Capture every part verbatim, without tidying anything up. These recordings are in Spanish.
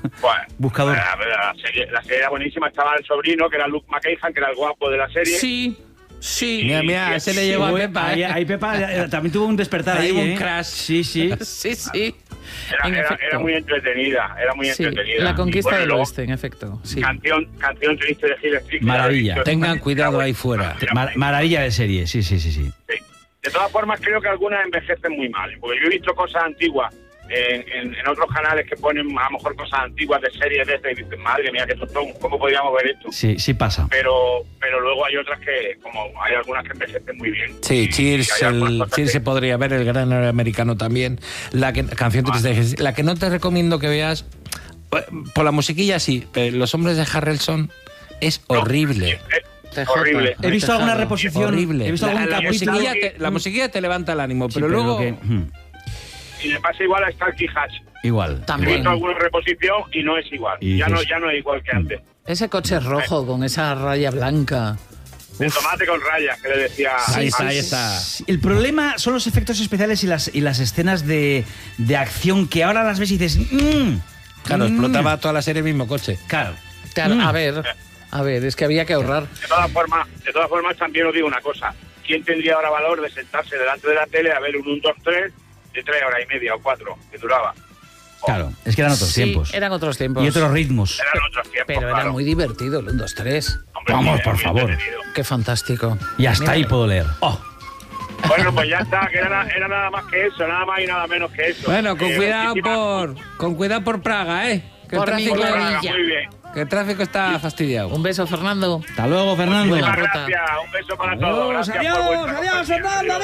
Bueno, buscador. La, la, serie, la serie era buenísima. Estaba el sobrino, que era Luke McKagan, que era el guapo de la serie. Sí, sí. Mira, mira, ese le llevó a Pepa. Ahí, ahí Pepa eh, también tuvo un despertar ahí, Ahí un ¿eh? crash. Sí, sí. Sí, sí. Era, En era, efecto. era muy entretenida, era muy Sí, entretenida. la conquista Y bueno, del luego, oeste, en efecto. Sí. Canción, canción triste de Gil Street. Maravilla. Tengan cuidado ahí fuera. Mar- maravilla de serie, sí, sí, sí, sí. Sí. De todas formas, creo que algunas envejecen muy mal, porque yo he visto cosas antiguas en, en, en otros canales que ponen a lo mejor cosas antiguas de series de estas y dicen, madre mía, qué tostón, ¿cómo podríamos ver esto? Sí, sí pasa. Pero pero luego hay otras que, como hay algunas que envejecen muy bien. Sí, Y- Cheers, y hay algunas el, cosas Cheers que- se podría ver, el gran americano también. La que, canción triste, la que no te recomiendo que veas, por la musiquilla sí, pero Los hombres de Harrelson es horrible. Es T J. horrible. He visto alguna reposición. Horrible. He visto La, algún la capítulo. musiquilla te, la musiquilla te levanta el ánimo, Sí, pero, luego... que- hmm, Y le pasa igual a Starkey Hatch. igual. He También. visto alguna reposición y no es igual. Y Ya no, dices- ya no es igual que antes. Ese coche rojo con esa raya blanca. El tomate con rayas, que le decía... Ahí está, Max. ahí está. Sí, el problema son los efectos especiales y las, y las escenas de, de acción que ahora las ves y dices... "Mm, Claro, mm". explotaba toda la serie el mismo coche. Claro. Claro, Mm. a ver, a ver, es que había que ahorrar. De todas formas, de todas formas, también os digo una cosa. ¿Quién tendría ahora valor de sentarse delante de la tele a ver un uno, dos, tres de tres horas y media o cuatro que duraba? Claro, es que eran otros Sí, tiempos. eran otros tiempos. Y otros ritmos. Eran otros tiempos, Pero era claro. muy divertido el uno, dos, tres. Hombre, Vamos, era por muy favor. entretenido. Qué fantástico. Y hasta Mira, ahí puedo leer. Oh, Bueno, pues ya está, que era, era nada más que eso, nada más y nada menos que eso. Bueno, con Eh, cuidado muchísimas- por con cuidado por Praga, ¿eh? Que el Por tráfico, mi Por nada, Clavilla. muy bien. que el tráfico está fastidiado. Un beso, Fernando. hasta luego, Fernando. Buena Muchas ruta. gracias, un beso para todos. Adiós, Gracias por adiós, vuestra adiós, compañía. Fernando,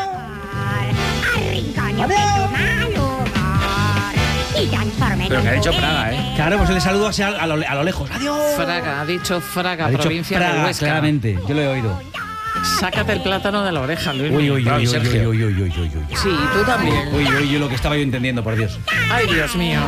adiós. Pero que ha dicho Praga, ¿eh? Claro, pues le saludo así a, a, lo, a lo lejos. Adiós. Fraga, ha dicho Fraga, Ha dicho provincia Praga, de Huesca. claramente. Yo lo he oído. Sácate el plátano de la oreja, Luis. Uy, uy, uy, Bravo, uy, uy, Sergio. uy, uy, uy, uy, uy. Sí, tú también. Uy, uy, uy, lo que estaba yo entendiendo, por Dios. Ay, Dios mío.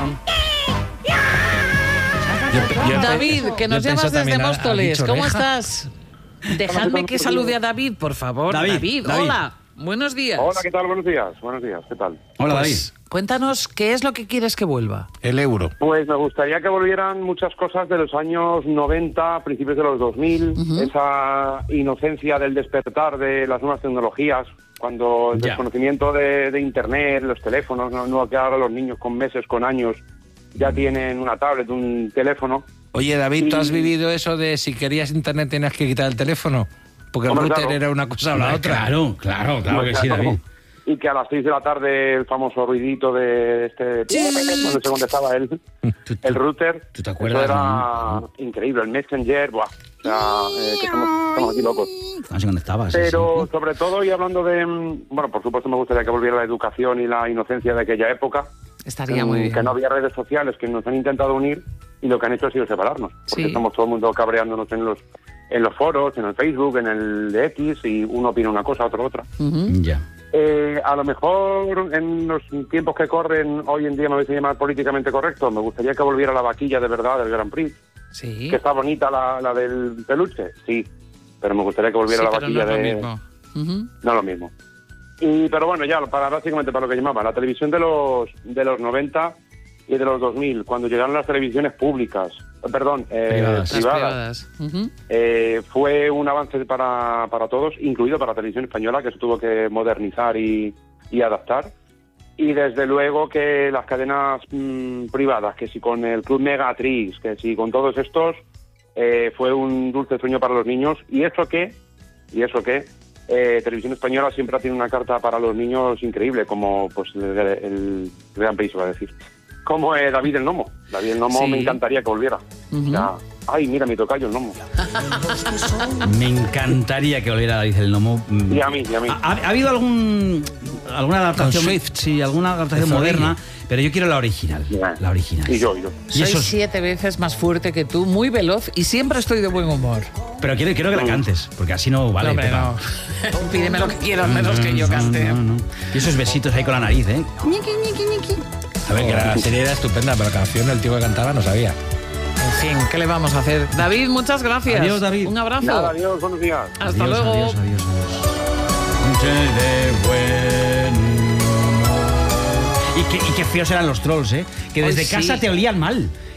Yo- yo- David, que nos yo llamas pienso desde también, ¿ha- ha Móstoles. dicho ¿Cómo oreja? estás? Dejadme que salude a David, por favor. David, David, David. hola. Buenos días. Hola, ¿qué tal? Buenos días. Buenos días, ¿qué tal? Hola, Pues, cuéntanos qué es lo que quieres que vuelva. El euro. Pues me gustaría que volvieran muchas cosas de los años noventa, principios de los dos mil, Ujú. esa inocencia del despertar de las nuevas tecnologías, cuando el Ya. desconocimiento de, de Internet, los teléfonos, no, no que ahora los niños con meses, con años, ya tienen una tablet, un teléfono. Oye, David, ¿tú has Y- vivido eso de si querías internet tenías que quitar el teléfono? Porque el Hombre, router claro. era una cosa o la Hombre, otra. Claro, claro, claro que sí, David. Y que a las seis de la tarde el famoso ruidito de este... No sé dónde estaba el, ¿Tú, tú- el router. ¿Tú te acuerdas? Eso era No, increíble. El Messenger, buah. O sea, eh, que estamos, estamos aquí locos. no sé dónde estabas. sí, Pero sí. sobre todo, y hablando de... mm, Bueno, por supuesto me gustaría que volviera la educación y la inocencia de aquella época. Estaría mm, muy bien. Que no había redes sociales que nos han intentado unir y lo que han hecho ha sido separarnos. Porque Sí. estamos todo el mundo cabreándonos en los en los foros, en el Facebook, en el de X, y uno opina una cosa, otro otra. Ujú. Ya. Eh, a lo mejor en los tiempos que corren hoy en día me vais a llamar políticamente correcto, me gustaría que volviera la vaquilla de verdad del Grand Prix. Sí. Que está bonita la, la del peluche, sí, pero me gustaría que volviera Sí, la pero vaquilla no es lo de... mismo. Ujú. No lo mismo. Y, pero bueno, ya, para básicamente para lo que llamaba, la televisión de los de los noventa y de los dos mil, cuando llegaron las televisiones públicas, eh, perdón, eh, Privadas. Las privadas, privadas. Ujú. eh, fue un avance para, para todos, incluido para la televisión española, que se tuvo que modernizar y, y adaptar. Y desde luego que las cadenas mm, privadas, que si con el Club Megatrix, que si con todos estos, eh, fue un dulce sueño para los niños. Y eso que, y eso que, eh, Televisión Española siempre ha tenido una carta para los niños increíble, como pues el, el Gran Prix, iba a decir. Como eh, David el Nomo. David el Nomo Sí. me encantaría que volviera. Ujú. Ya. Ay, mira mi tocayo el Nomo. Me encantaría que volviera David el Gnomo. Mm. Y a mí, y a mí. ¿Ha, ha habido algún alguna adaptación? Con Swift. Sí, alguna adaptación De moderna, pero yo quiero la original. Ya. La original. Y yo, y yo. Y Soy eso es- siete veces más fuerte que tú, muy veloz y siempre estoy de buen humor. Pero quiero, quiero que la cantes, porque así no vale. No, hombre, Pepa. no. Pídeme lo que quieras, menos que yo cante. No, no, no. Y esos besitos ahí con la nariz, ¿eh? A ver, que la serie era estupenda, pero la canción el tío que cantaba no sabía. En fin, ¿qué le vamos a hacer? David, muchas gracias. Adiós, David. Un abrazo. Nada, adiós, buenos días. Hasta Adiós, luego. Adiós, adiós, adiós. Noche de buen humor. Y qué, y qué feos eran los trolls, ¿eh? Que desde Ay, sí. casa te olían mal.